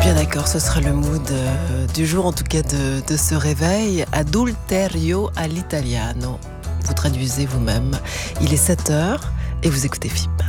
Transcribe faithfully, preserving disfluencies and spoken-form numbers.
bien d'accord, ce sera le mood euh, du jour, en tout cas de, de ce réveil. Adulterio all'italiano. Vous traduisez vous-même. Il est sept heures et vous écoutez F I B.